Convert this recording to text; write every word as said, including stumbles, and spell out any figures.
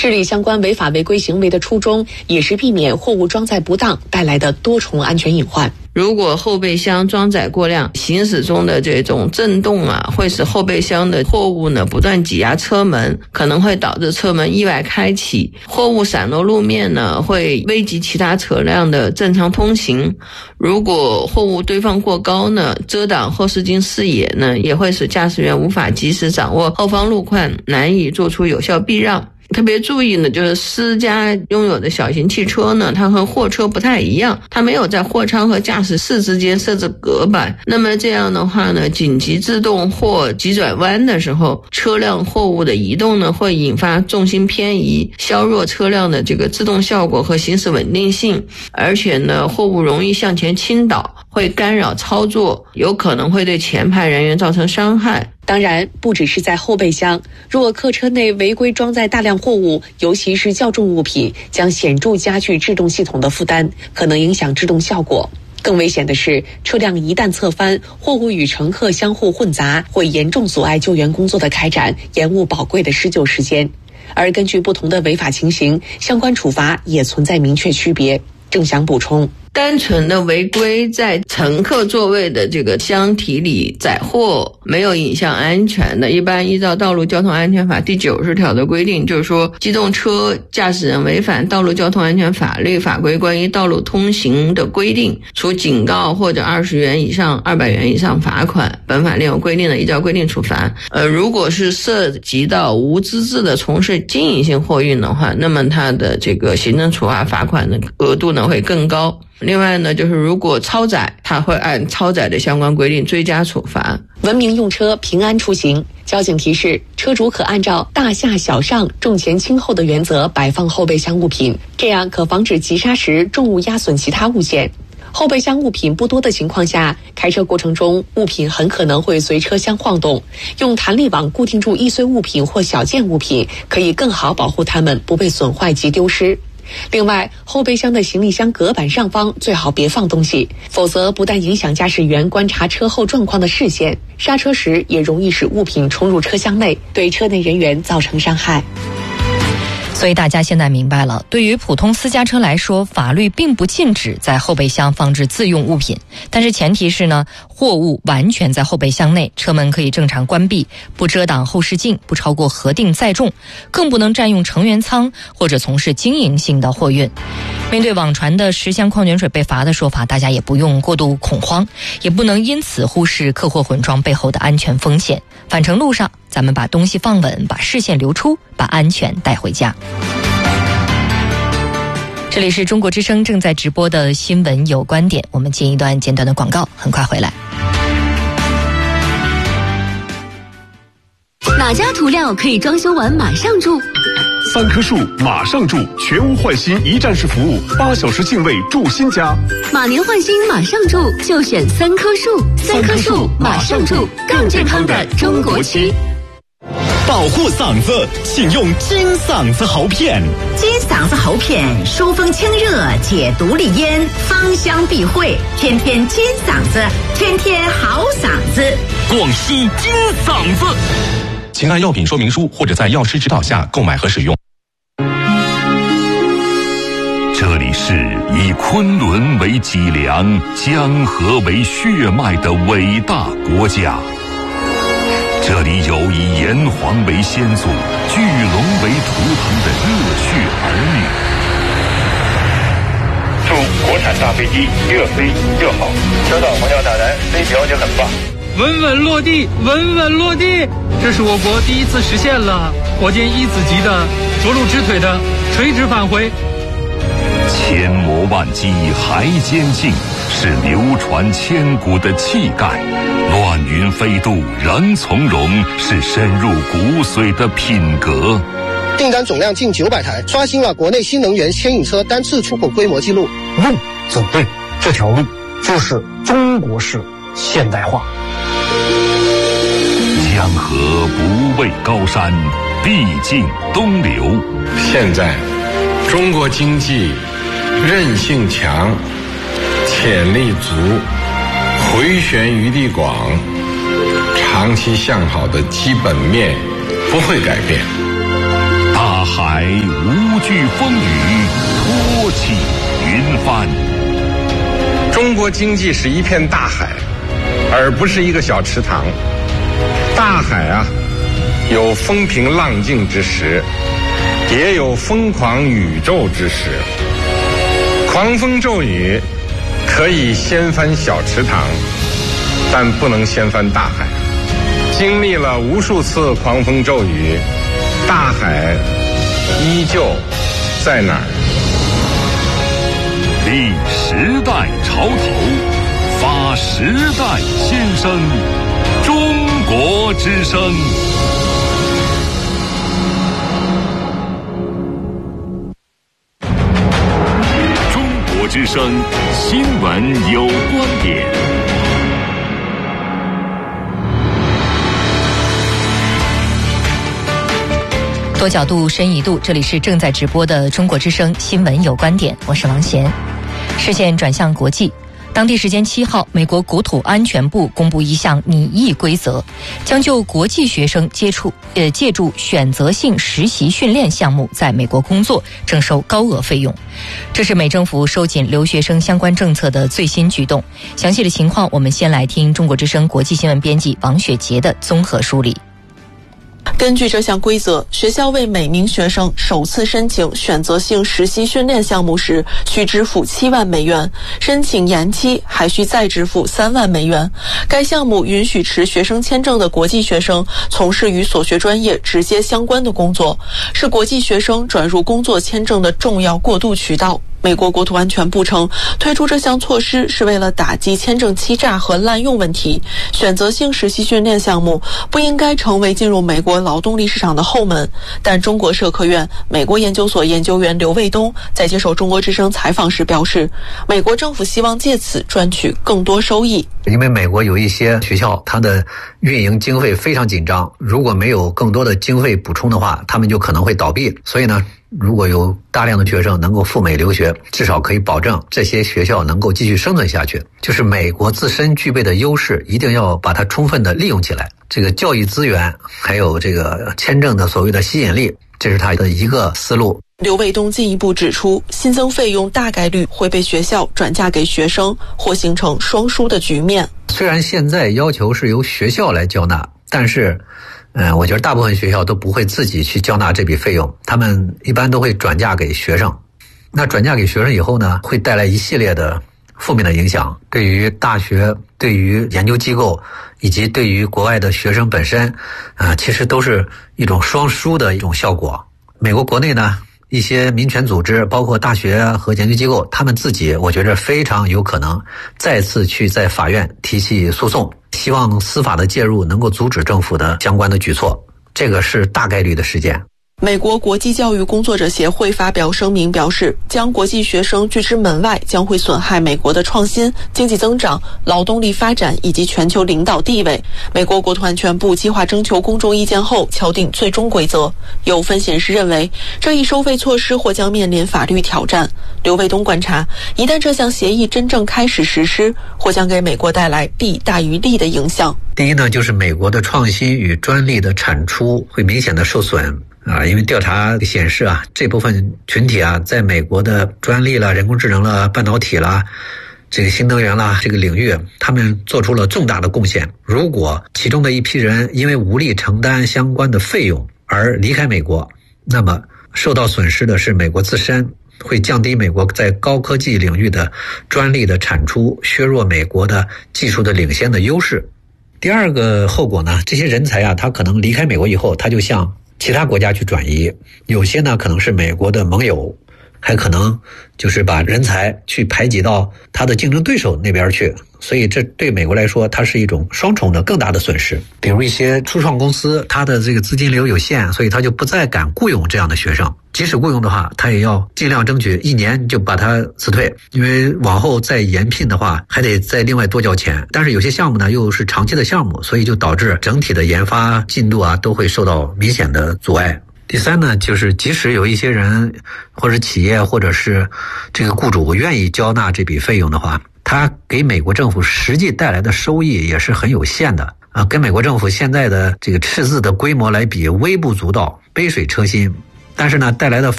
治理相关违法违规行为的初衷也是避免货物装载不当带来的多重安全隐患。 如果后备箱装载过量，行驶中的这种震动啊，会使后备箱的货物呢不断挤压车门，可能会导致车门意外开启。货物散落路面呢，会危及其他车辆的正常通行。如果货物堆放过高呢，遮挡后视镜视野呢，也会使驾驶员无法及时掌握后方路况，难以做出有效避让。特别注意呢，就是私家拥有的小型汽车呢，它和货车不太一样，它没有在货舱和驾驶室之间设置隔板。那么这样的话呢，紧急制动或急转弯的时候，车辆货物的移动呢，会引发重心偏移，削弱车辆的这个制动效果和行驶稳定性，而且呢，货物容易向前倾倒，会干扰操作，有可能会对前排人员造成伤害。 当然，不只是在后备箱，如果客车内违规装载大量货物，尤其是较重物品，将显著加剧制动系统的负担，可能影响制动效果。更危险的是，车辆一旦侧翻，货物与乘客相互混杂，会严重阻碍救援工作的开展，延误宝贵的施救时间。而根据不同的违法情形，相关处罚也存在明确区别。郑祥补充， 单纯的违规在乘客座位的这个箱体里载货，没有影响安全的，一般依照道路交通安全法第九十条的规定，就是说机动车驾驶人违反道路交通安全法律法规关于道路通行的规定，处警告或者二十元以上二百元以上罚款。本法另有规定的，依照规定处罚。呃，如果是涉及到无资质的从事经营性货运的话，那么它的这个行政处罚罚款的额度呢会更高。另外呢，就是如果超载，它会按超载的相关规定追加处罚。 文明用车，平安出行。交警提示，车主可按照大下小上、重前轻后的原则摆放后备箱物品，这样可防止急刹时重物压损其他物件。后备箱物品不多的情况下，开车过程中物品很可能会随车厢晃动，用弹力网固定住易碎物品或小件物品，可以更好保护它们不被损坏及丢失。另外，后备箱的行李箱隔板上方最好别放东西，否则不但影响驾驶员观察车后状况的视线，刹车时也容易使物品冲入车厢内，对车内人员造成伤害。 所以大家现在明白了，对于普通私家车来说，法律并不禁止在后备箱放置自用物品，但是前提是呢，货物完全在后备箱内，车门可以正常关闭，不遮挡后视镜，不超过核定载重，更不能占用成员舱或者从事经营性的货运。面对网传的十箱矿泉水被罚的说法，大家也不用过度恐慌，也不能因此忽视客货混装背后的安全风险。返程路上，咱们把东西放稳，把视线留出，把安全带回家。这里是中国之声正在直播的新闻有观点，我们进一段简短的广告，很快回来。 哪家涂料可以装修完马上住？ 三棵树马上住，全屋换新一站式服务，八小时净位住新家。 马年换新马上住，就选三棵树。三棵树马上住，更健康的中国区。 保护嗓子，请用金嗓子喉片。 金嗓子喉片疏风清热，解毒利咽，芳香避秽，天天金嗓子，天天好嗓子。 广西金嗓子。 请按药品说明书或者在药师指导下购买和使用。 这里是以昆仑为脊梁、江河为血脉的伟大国家。这里有以炎黄为先祖、巨龙为图腾的热血儿女。 祝国产大飞机越飞越好，收到黄教打来，飞行就很棒。 稳稳落地，稳稳落地，这是我国第一次实现了火箭一子级的着陆直腿的垂直返回。 千磨万击还坚劲，是流传千古的气概；乱云飞渡仍从容，是深入骨髓的品格。 订单总量近九百台，刷新了国内新能源牵引车单次出口规模记录。 路走对，这条路就是中国式现代化。 江河不畏高山，必尽东流。 现在中国经济韧性强，潜力足，回旋余地广，长期向好的基本面不会改变。 大大海无惧风雨，托起云帆。 中国经济是一片大海，而不是一个小池塘。大海啊，有风平浪静之时，也有疯狂宇宙之时。狂风骤雨可以掀翻小池塘，但不能掀翻大海。经历了无数次狂风骤雨，大海依旧在哪儿？ 立时代潮头，发时代先声，中国之声。中国之声新闻有观点。 多角度、深一度，这里是正在直播的中国之声新闻有观点，我是王贤。视线转向国际，当地时间七号，美国国土安全部公布一项拟议规则，将就国际学生接触呃借助选择性实习训练项目在美国工作征收高额费用。这是美政府收紧留学生相关政策的最新举动。详细的情况，我们先来听中国之声国际新闻编辑王雪杰的综合梳理。 根据这项规则，学校为每名学生首次申请选择性实习训练项目时，需支付七万美元；申请延期还需再支付三万美元。该项目允许持学生称证的国际学生从事与所学专业直接相关的工作，是国际学生转入工作签证的重要过渡渠道。美国国土安全部称，推出这项措施是为了打击签证欺诈和滥用问题。选择性实习训练项目不应该成为进入美国劳动力市场的后门，但中国社科院美国研究所研究员刘卫东在接受中国之声采访时表示，美国政府希望借此赚取更多收益。 因为美国有一些学校，它的运营经费非常紧张，如果没有更多的经费补充的话，他们就可能会倒闭。所以呢，如果有大量的学生能够赴美留学，至少可以保证这些学校能够继续生存下去。就是美国自身具备的优势，一定要把它充分的利用起来。这个教育资源，还有这个签证的所谓的吸引力，这是它的一个思路。 刘卫东进一步指出，新增费用大概率会被学校转嫁给学生，或形成双输的局面。 虽然现在要求是由学校来交纳，但是嗯，我觉得大部分学校都不会自己去交纳这笔费用，他们一般都会转嫁给学生。那转嫁给学生以后呢，会带来一系列的负面的影响，对于大学、对于研究机构以及对于国外的学生本身啊、呃，其实都是一种双输的一种效果。美国国内呢，一些民权组织，包括大学和研究机构，他们自己我觉得非常有可能再次去在法院提起诉讼，希望司法的介入能够阻止政府的相关的举措，这个是大概率的事件。 美国国际教育工作者协会发表声明表示，将国际学生拒之门外将会损害美国的创新、经济增长、劳动力发展以及全球领导地位。美国国土安全部计划征求公众意见后敲定最终规则。有分析人士认为，这一收费措施或将面临法律挑战。刘卫东观察，一旦这项协议真正开始实施，或将给美国带来弊大于利的影响。 第一呢，就是美国的创新与专利的产出会明显的受损。啊，因为调查显示啊，这部分群体啊，在美国的专利啦、人工智能啦、半导体啦、这个新能源啦这个领域，他们做出了重大的贡献。如果其中的一批人因为无力承担相关的费用而离开美国，那么受到损失的是美国自身，会降低美国在高科技领域的专利的产出，削弱美国的技术的领先的优势。第二个后果呢，这些人才啊，他可能离开美国以后，他就向其他国家去转移，有些呢可能是美国的盟友，还可能就是把人才去排挤到他的竞争对手那边去，所以这对美国来说，它是一种双重的更大的损失。比如一些初创公司，它的这个资金流有限，所以他就不再敢雇佣这样的学生，即使雇佣的话，他也要尽量争取一年就把他辞退，因为往后再延聘的话还得再另外多交钱。但是有些项目呢又是长期的项目，所以就导致整体的研发进度啊都会受到明显的阻碍。第三呢，就是即使有一些人或者企业或者是这个雇主愿意交纳这笔费用的话，他给美国政府实际带来的收益也是很有限的啊，跟美国政府现在的这个赤字的规模来比微不足道，杯水车薪。 但是呢，带来的